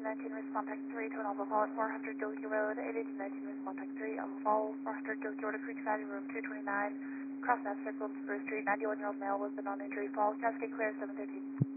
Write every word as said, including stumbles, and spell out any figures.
nineteen, respond text three to an Alpha Fall at four hundred Gilkey Road, eight eighteen nineteen, respond text three, Alpha Fall, four hundred Gilkey Road, Creek Valley, room two twenty-nine, cross Mass Circle, Spruce Street, ninety-one-year-old male with a non-injury fall, cascade clear, seven thirteen.